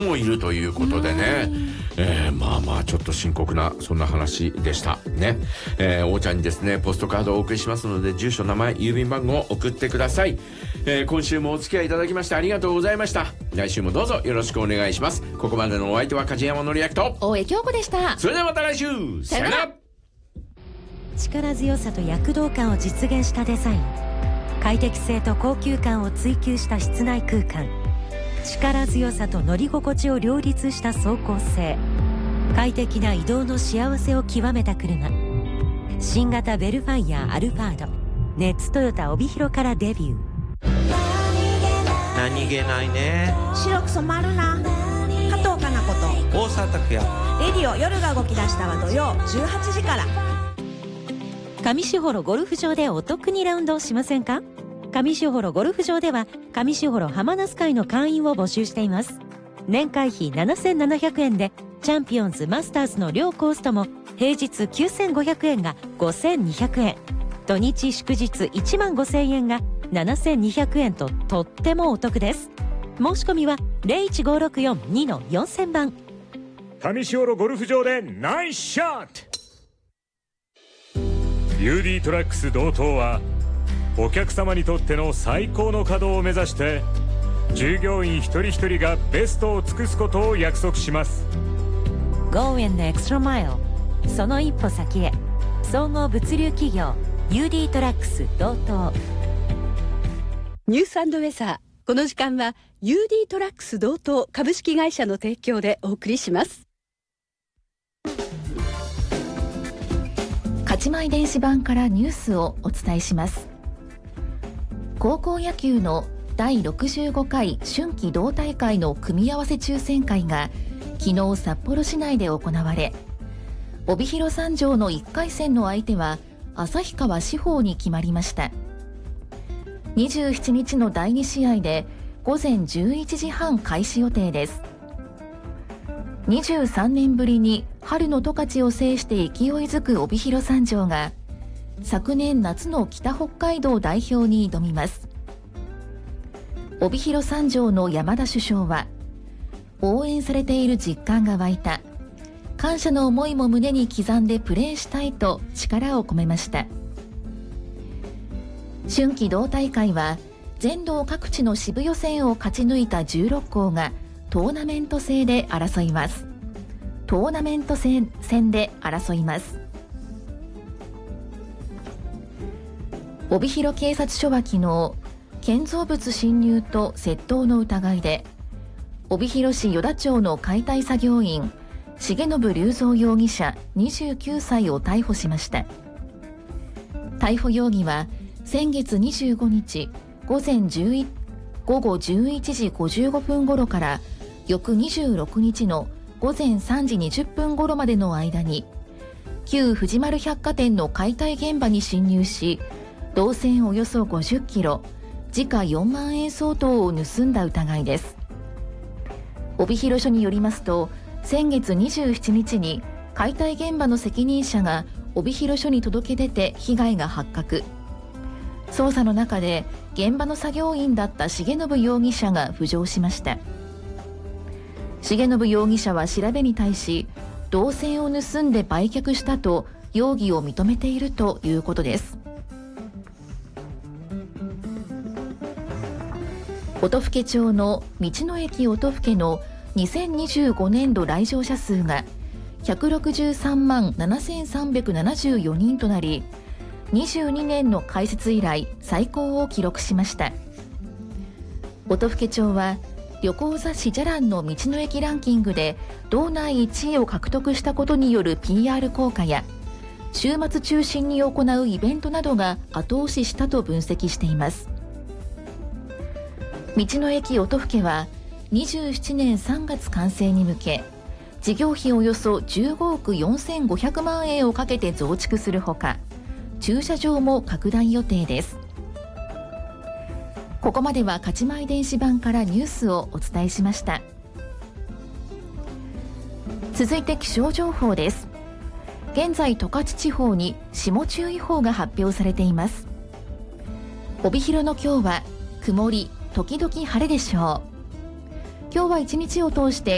もいるということでね、まあちょっと深刻なそんな話でしたね。おーちゃんにですねポストカードをお送りしますので、住所名前郵便番号を送ってください。今週もお付き合いいただきましてありがとうございました。来週もどうぞよろしくお願いします。ここまでのお相手は梶山紀明と大江京子でした。 それではまた来週、さよなら。 力強さと躍動感を実現したデザイン、快適性と高級感を追求した室内空間、力強さと乗り心地を両立した走行性、快適な移動の幸せを極めた車、新型ベルファイアアルファード、ネッツトヨタ帯広からデビュー。 何気ないね。 白く染まるな。加藤かなこと大沢拓也。 レディオ夜が動き出したは土曜18時から。 上士幌ゴルフ場でお得にラウンドをしませんか？上士幌ゴルフ場では上士幌浜那須会の会員を募集しています。年会費7700円でチャンピオンズマスターズの両コースとも平日9500円が5200円、土日祝日15000円が7200円ととってもお得です。申し込みは 01564-2-4000 番。 上士幌ゴルフ場でナイスショット。UD トラックス同等はお客様にとっての最高の稼働を目指して従業員一人一人がベストを尽くすことを約束します。 Go in the extra mile、 その一歩先へ。総合物流企業 UD トラックス同等。 ニュース&ウェザー、この時間は UD トラックス同等株式会社の提供でお送りします。 勝前電子版からニュースをお伝えします。高校野球の第65回春季同大会の組み合わせ抽選会が昨日札幌市内で行われ、帯広三条の1回戦の相手は旭川志宝に決まりました。27日の第2試合で午前11時半開始予定です。23年ぶりに春の十勝を制して勢いづく帯広三条が昨年夏の北北海道代表に挑みます。帯広三条の山田首相は、応援されている実感が湧いた、感謝の思いも胸に刻んでプレーしたいと力を込めました。春季同大会は全道各地の支部予選を勝ち抜いた16校がトーナメント戦で争います。帯広警察署は昨日、建造物侵入と窃盗の疑いで帯広市与田町の解体作業員重信隆三容疑者29歳を逮捕しました。逮捕容疑は先月25日午後11時55分頃から翌26日の午前3時20分頃までの間に旧藤丸百貨店の解体現場に侵入し、銅線およそ50キロ、時価4万円相当を盗んだ疑いです。帯広署によりますと、先月27日に解体現場の責任者が帯広署に届け出て被害が発覚。捜査の中で現場の作業員だった重信容疑者が浮上しました。重信容疑者は調べに対し、銅線を盗んで売却したと容疑を認めているということです。音更町の道の駅音更の2025年度来場者数が163万7374人となり、22年の開設以来最高を記録しました。音更町は旅行雑誌じゃらんの道の駅ランキングで道内1位を獲得したことによる PR 効果や、週末中心に行うイベントなどが後押ししたと分析しています。道の駅音更は27年3月完成に向け、事業費およそ15億4500万円をかけて増築するほか、駐車場も拡大予定です。ここまでは勝前電子版からニュースをお伝えしました。続いて気象情報です。現在十勝地方に霜注意報が発表されています。帯広の今日は曇り時々晴れでしょう。今日は一日を通して